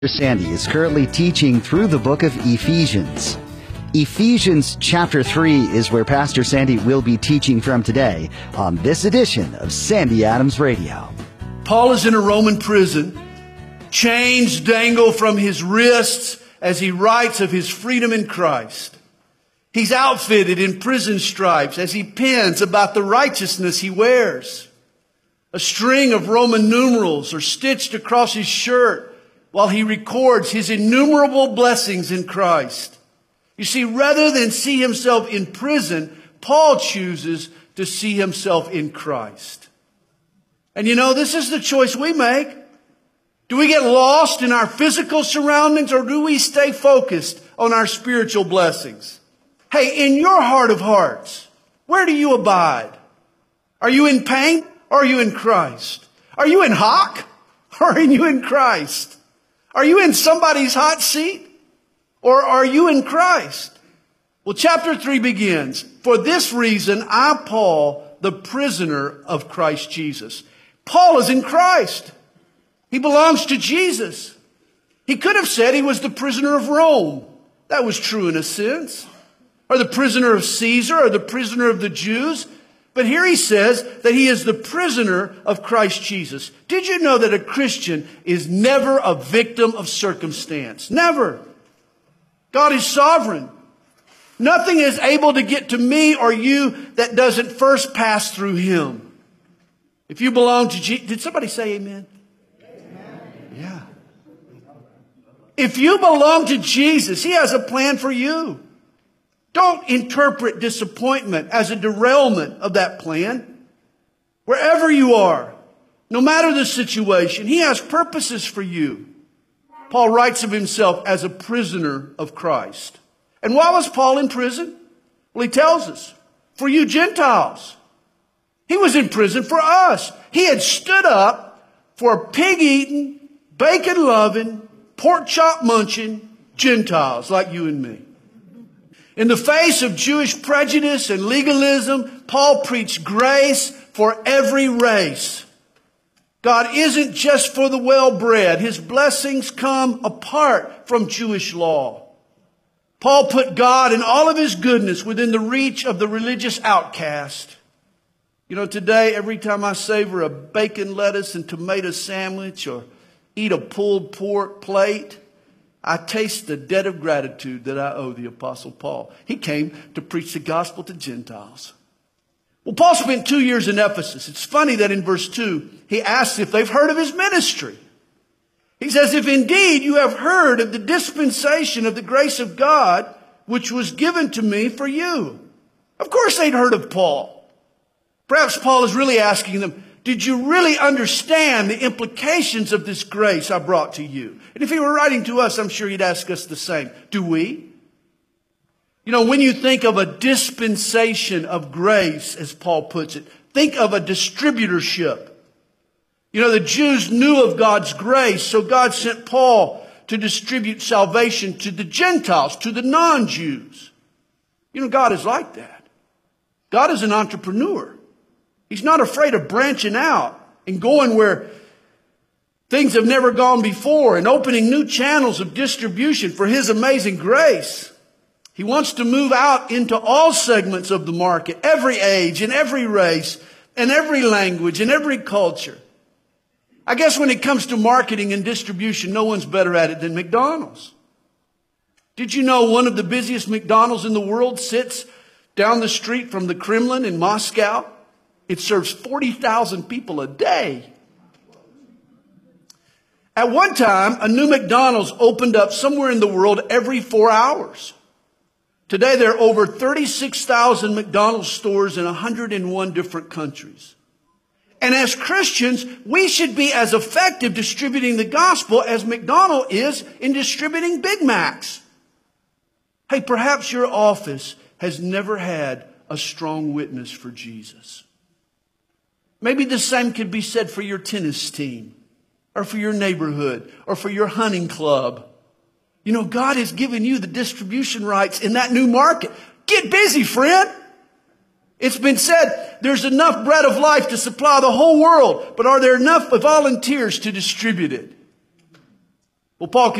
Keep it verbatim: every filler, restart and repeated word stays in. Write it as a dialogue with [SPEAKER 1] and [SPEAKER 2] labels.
[SPEAKER 1] Sandy is currently teaching through the book of Ephesians. Ephesians chapter three is where Pastor Sandy will be teaching from today on this edition of Sandy Adams Radio.
[SPEAKER 2] Paul is in a Roman prison. Chains dangle from his wrists as he writes of his freedom in Christ. He's outfitted in prison stripes as he pens about the righteousness he wears. A string of Roman numerals are stitched across his shirt while he records his innumerable blessings in Christ. You see, rather than see himself in prison, Paul chooses to see himself in Christ. And you know, this is the choice we make. Do we get lost in our physical surroundings, or do we stay focused on our spiritual blessings? Hey, in your heart of hearts, where do you abide? Are you in pain, or are you in Christ? Are you in hock, or are you in Christ? Are you in somebody's hot seat, or are you in Christ? Well, chapter three begins. For this reason, I, Paul, the prisoner of Christ Jesus. Paul is in Christ. He belongs to Jesus. He could have said he was the prisoner of Rome. That was true in a sense. Or the prisoner of Caesar, or the prisoner of the Jews. But here he says that he is the prisoner of Christ Jesus. Did you know that a Christian is never a victim of circumstance? Never. God is sovereign. Nothing is able to get to me or you that doesn't first pass through Him. If you belong to Jesus, did somebody say amen? Amen? Yeah. If you belong to Jesus, He has a plan for you. Don't interpret disappointment as a derailment of that plan. Wherever you are, no matter the situation, He has purposes for you. Paul writes of himself as a prisoner of Christ. And why was Paul in prison? Well, he tells us, for you Gentiles. He was in prison for us. He had stood up for pig-eating, bacon-loving, pork-chop-munching Gentiles like you and me. In the face of Jewish prejudice and legalism, Paul preached grace for every race. God isn't just for the well-bred. His blessings come apart from Jewish law. Paul put God and all of His goodness within the reach of the religious outcast. You know, today, every time I savor a bacon, lettuce, and tomato sandwich or eat a pulled pork plate, I taste the debt of gratitude that I owe the Apostle Paul. He came to preach the gospel to Gentiles. Well, Paul spent two years in Ephesus. It's funny that in verse two, he asks if they've heard of his ministry. He says, if indeed you have heard of the dispensation of the grace of God, which was given to me for you. Of course they'd heard of Paul. Perhaps Paul is really asking them, did you really understand the implications of this grace I brought to you? And if he were writing to us, I'm sure he'd ask us the same. Do we? You know, when you think of a dispensation of grace, as Paul puts it, think of a distributorship. You know, the Jews knew of God's grace, so God sent Paul to distribute salvation to the Gentiles, to the non-Jews. You know, God is like that. God is an entrepreneur. He's not afraid of branching out and going where things have never gone before and opening new channels of distribution for His amazing grace. He wants to move out into all segments of the market, every age and every race and every language and every culture. I guess when it comes to marketing and distribution, no one's better at it than McDonald's. Did you know one of the busiest McDonald's in the world sits down the street from the Kremlin in Moscow? It serves forty thousand people a day. At one time, a new McDonald's opened up somewhere in the world every four hours. Today, there are over thirty-six thousand McDonald's stores in one hundred one different countries. And as Christians, we should be as effective distributing the gospel as McDonald's is in distributing Big Macs. Hey, perhaps your office has never had a strong witness for Jesus. Maybe the same could be said for your tennis team, or for your neighborhood, or for your hunting club. You know, God has given you the distribution rights in that new market. Get busy, friend. It's been said there's enough bread of life to supply the whole world, but are there enough volunteers to distribute it? Well, Paul